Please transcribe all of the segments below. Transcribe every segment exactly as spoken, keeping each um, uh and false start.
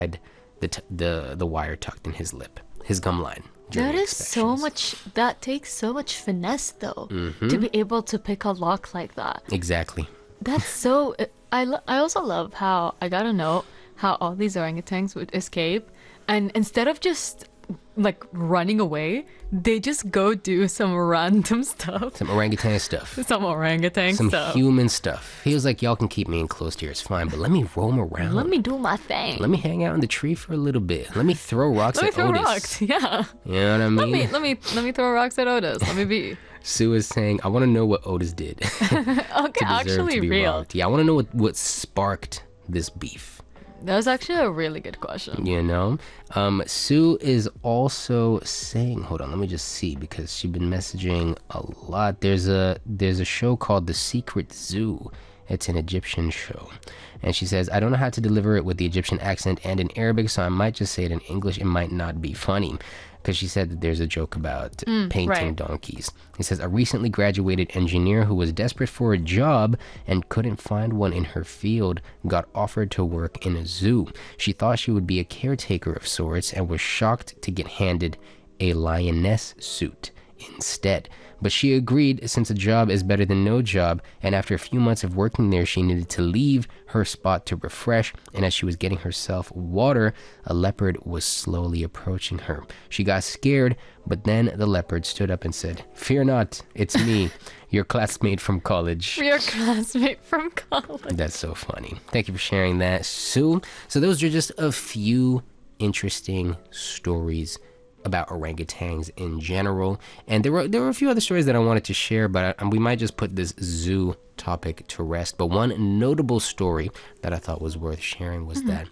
the t- the the wire tucked in his lip, his gum line during That is so inspections. much, that takes so much finesse though, to Mm-hmm. be able to pick a lock like that. Exactly. That's so. I, lo- I also love how I gotta know how all these orangutans would escape, and instead of just like running away, they just go do some random stuff, Some orangutan stuff. some orangutan Some stuff. human stuff. He was like, y'all can keep me enclosed here, it's fine, but let me roam around. Let me do my thing. Let me hang out in the tree for a little bit. Let me throw rocks Let me at throw Otis. rocks. Yeah. You know what I mean? Let me let me let me throw rocks at Otis. Let me be. Sue is saying, I want to know what Otis did Okay, to deserve actually to be real. robbed. Yeah, I want to know what, what sparked this beef. That was actually a really good question. You know, um, Sue is also saying, hold on, let me just see because she's been messaging a lot. There's a there's a show called The Secret Zoo. It's an Egyptian show, and she says, I don't know how to deliver it with the Egyptian accent and in Arabic, so I might just say it in English. It might not be funny. Because she said that there's a joke about painting right. donkeys. He says, a recently graduated engineer who was desperate for a job and couldn't find one in her field got offered to work in a zoo. She thought she would be a caretaker of sorts and was shocked to get handed a lioness suit instead. But she agreed since a job is better than no job, and after a few months of working there, she needed to leave her spot to refresh, and as she was getting herself water, a leopard was slowly approaching her. She got scared, but then the leopard stood up and said, "Fear not, it's me, your classmate from college." Your classmate from college. That's so funny. Thank you for sharing that, Sue. So those are just a few interesting stories about orangutans in general, and there were there were a few other stories that I wanted to share, but I, we might just put this zoo topic to rest. But one notable story that I thought was worth sharing was mm-hmm. that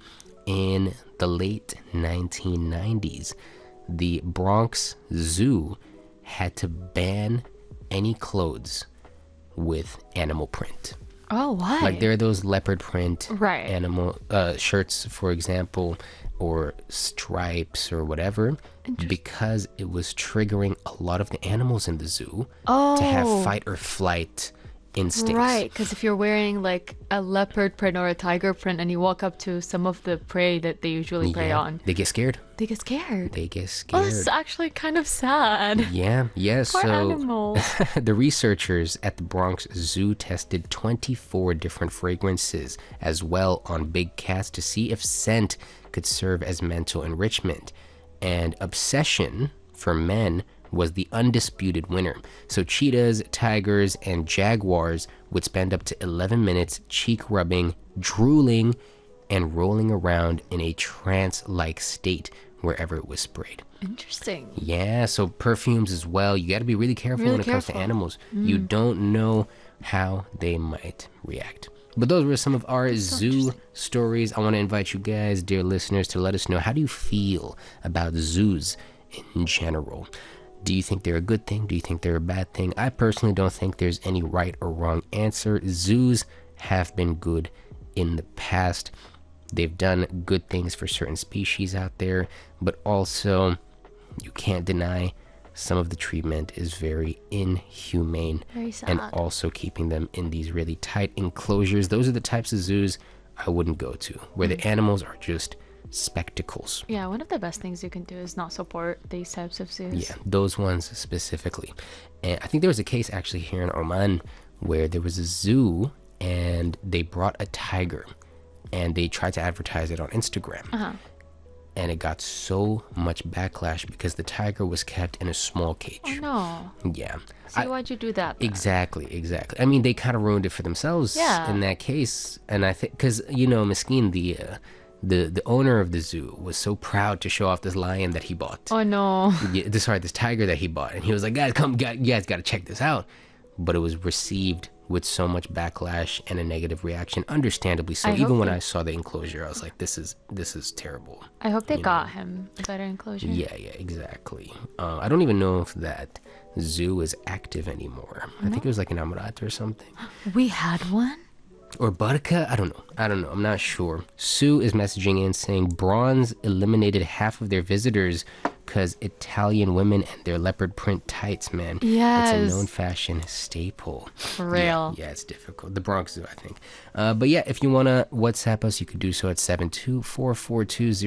in the late nineteen nineties, the Bronx Zoo had to ban any clothes with animal print. Oh, why? Like there are those leopard print right. animal uh, shirts, for example, or stripes or whatever, because it was triggering a lot of the animals in the zoo oh. to have fight or flight instincts. Right, because if you're wearing like a leopard print or a tiger print and you walk up to some of the prey that they usually prey yeah, on, they get scared. They get scared. They get scared. Oh, that's actually kind of sad. Yeah, yeah. Poor so animals. The researchers at the Bronx Zoo tested twenty-four different fragrances as well on big cats to see if scent could serve as mental enrichment. And obsession for men was the undisputed winner. So cheetahs, tigers, and jaguars would spend up to eleven minutes cheek rubbing, drooling, and rolling around in a trance-like state wherever it was sprayed. Interesting. Yeah, so perfumes as well. You got to be really careful really when it careful. comes to animals. Mm. You don't know how they might react. But those were some of our That's zoo so stories. I want to invite you guys, dear listeners, to let us know, how do you feel about zoos in general? Do you think they're a good thing? Do you think they're a bad thing? I personally don't think there's any right or wrong answer. Zoos have been good in the past. They've done good things for certain species out there, but also you can't deny some of the treatment is very inhumane. Very sad. And also keeping them in these really tight enclosures. Those are the types of zoos I wouldn't go to, where mm. the animals are just spectacles. Yeah, one of the best things you can do is not support these types of zoos. Yeah, those ones specifically. And I think there was a case actually here in Oman where there was a zoo and they brought a tiger and they tried to advertise it on Instagram. Uh-huh. And it got so much backlash because the tiger was kept in a small cage. Oh no. Yeah. See, I, why'd you do that then? Exactly, exactly. I mean, they kind of ruined it for themselves yeah. in that case. And I think, because, you know, Miskeen, the, uh, the the owner of the zoo, was so proud to show off this lion that he bought. Oh no. Yeah, this, sorry, this tiger that he bought. And he was like, guys, come, guys, you guys got to check this out. But it was received with so much backlash and a negative reaction, understandably so. I Even when they... I saw the enclosure, I was like, this is this is terrible. I hope they you got know? him a better enclosure. Yeah, yeah, exactly. Uh, I don't even know if that zoo is active anymore. No? I think it was like an Amarat or something. We had one? Or Barca? I don't know. I don't know. I'm not sure. Sue is messaging in saying Bronze eliminated half of their visitors because Italian women and their leopard print tights, man. Yes. It's a known fashion staple. For real. Yeah, yeah, it's difficult. The Bronx Zoo, I think. Uh, but yeah, if you want to WhatsApp us, you could do so at seven two four four two zero